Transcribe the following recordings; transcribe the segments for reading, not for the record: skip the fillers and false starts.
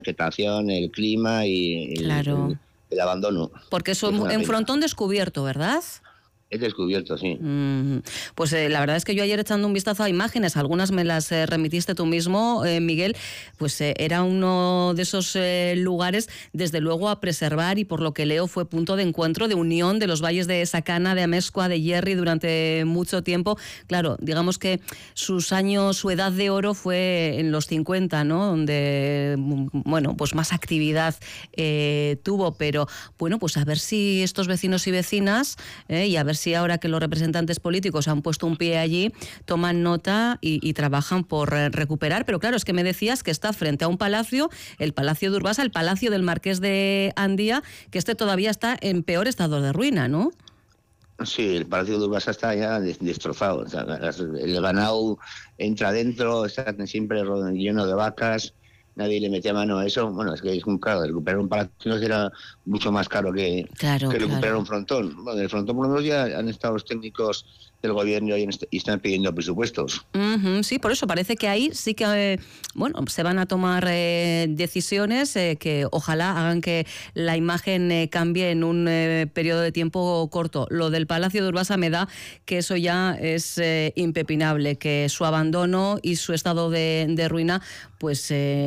vegetación, el clima y claro. el abandono. Porque eso en frontón descubierto, ¿verdad? Es descubierto, sí. Pues la verdad es que yo ayer echando un vistazo a imágenes, algunas me las remitiste tú mismo, Miguel, pues era uno de esos lugares, desde luego, a preservar, y por lo que leo fue punto de encuentro, de unión de los valles de Sacana, de Amezcua, de Hierri durante mucho tiempo. Claro, digamos que su edad de oro fue en los 50, ¿no? Donde, bueno, pues más actividad tuvo, pero bueno, pues a ver si estos vecinos y vecinas, y a ver si ahora que los representantes políticos han puesto un pie allí, toman nota y trabajan por recuperar. Pero claro, es que me decías que está frente a un palacio, el Palacio de Urbasa, el Palacio del Marqués de Andía, que todavía está en peor estado de ruina, ¿no? Sí, el Palacio de Urbasa está ya destrozado. O sea, el ganado entra dentro, está siempre lleno de vacas. Nadie le metía mano a eso. Bueno, es que es muy caro. Recuperar un palacio era mucho más caro que recuperar un frontón. Bueno, el frontón, por lo menos, ya han estado los técnicos del gobierno y están pidiendo presupuestos. Sí, por eso parece que ahí sí que se van a tomar decisiones que ojalá hagan que la imagen cambie en un periodo de tiempo corto. Lo del Palacio de Urbasa me da que eso ya es impepinable, que su abandono y su estado de ruina, pues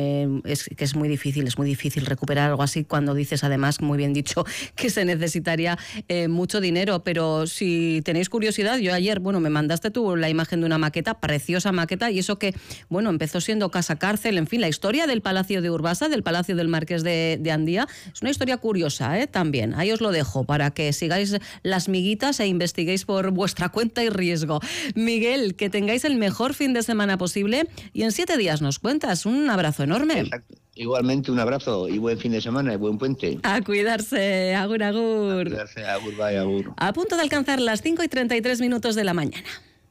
es muy difícil recuperar algo así, cuando dices, además, muy bien dicho, que se necesitaría mucho dinero. Pero si tenéis curiosidad, yo ayer, me mandaste tú la imagen de una maqueta, preciosa maqueta, y eso que, empezó siendo casa cárcel. En fin, la historia del Palacio de Urbasa, del Palacio del Marqués de Andía, es una historia curiosa, también. Ahí os lo dejo para que sigáis las miguitas e investiguéis por vuestra cuenta y riesgo. Miguel, que tengáis el mejor fin de semana posible, y en 7 días nos cuentas. Un abrazo enorme. Exacto. Igualmente, un abrazo y buen fin de semana y buen puente. A cuidarse, agur, agur. A cuidarse, agur, bye, agur. A punto de alcanzar las 5:33 de la mañana.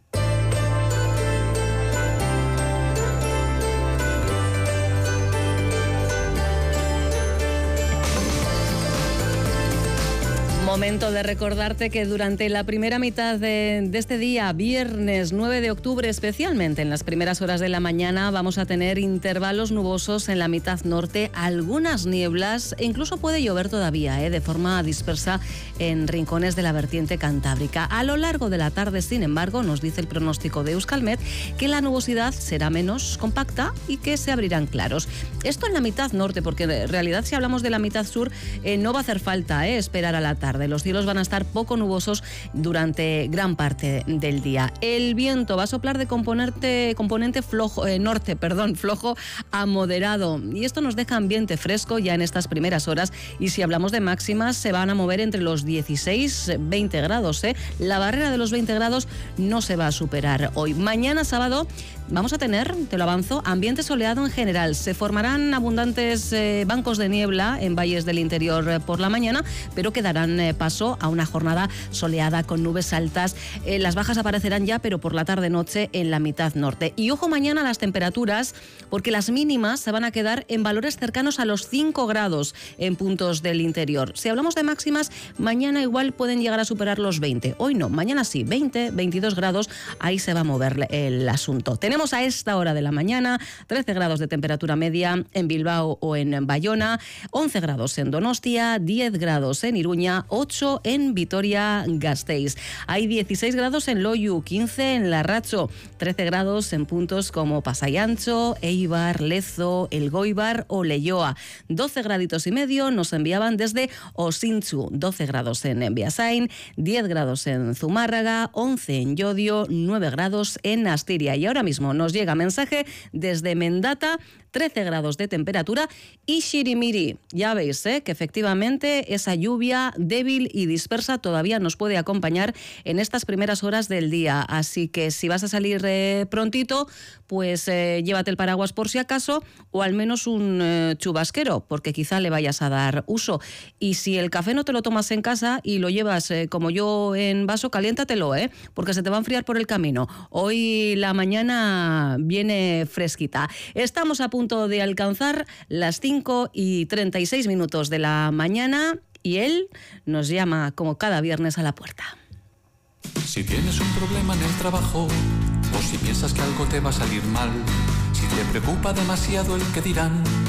Momento de recordarte que durante la primera mitad de este día, viernes 9 de octubre, especialmente en las primeras horas de la mañana, vamos a tener intervalos nubosos en la mitad norte, algunas nieblas e incluso puede llover todavía, de forma dispersa en rincones de la vertiente cantábrica. A lo largo de la tarde, sin embargo, nos dice el pronóstico de Euskalmet que la nubosidad será menos compacta y que se abrirán claros. Esto en la mitad norte, porque en realidad, si hablamos de la mitad sur, no va a hacer falta esperar a la tarde. Los cielos van a estar poco nubosos durante gran parte del día. El viento va a soplar de componente flojo, flojo a moderado, y esto nos deja ambiente fresco ya en estas primeras horas, y si hablamos de máximas, se van a mover entre los 16-20 grados. La barrera de los 20 grados no se va a superar hoy. Mañana sábado vamos a tener, te lo avanzo, ambiente soleado en general. Se formarán abundantes bancos de niebla en valles del interior por la mañana, pero quedarán paso a una jornada soleada con nubes altas. Las bajas aparecerán ya, pero por la tarde-noche en la mitad norte. Y ojo mañana a las temperaturas, porque las mínimas se van a quedar en valores cercanos a los 5 grados en puntos del interior. Si hablamos de máximas, mañana igual pueden llegar a superar los 20. Hoy no, mañana sí, 20, 22 grados, ahí se va a mover el asunto. Tenemos a esta hora de la mañana 13 grados de temperatura media en Bilbao o en Bayona, 11 grados en Donostia, 10 grados en Iruña, 8 en Vitoria-Gasteiz. Hay 16 grados en Loiu, 15 en Larracho, 13 grados en puntos como Pasai Antxo, Eibar, Lezo, Elgoibar o Leioa. 12 graditos y medio nos enviaban desde Osintxu, 12 grados en Beasain, 10 grados en Zumárraga, 11 en Llodio, 9 grados en Astiria. Y ahora mismo nos llega mensaje desde Mendata, 13 grados de temperatura y Xirimiri. Ya veis que efectivamente esa lluvia débil y dispersa todavía nos puede acompañar en estas primeras horas del día. Así que si vas a salir prontito, pues llévate el paraguas por si acaso, o al menos un chubasquero, porque quizá le vayas a dar uso. Y si el café no te lo tomas en casa y lo llevas como yo en vaso, caliéntatelo, porque se te va a enfriar por el camino. Hoy la mañana viene fresquita. Estamos a punto de alcanzar las 5:36 de la mañana y él nos llama como cada viernes a la puerta. Si tienes un problema en el trabajo o si piensas que algo te va a salir mal, si te preocupa demasiado el que dirán,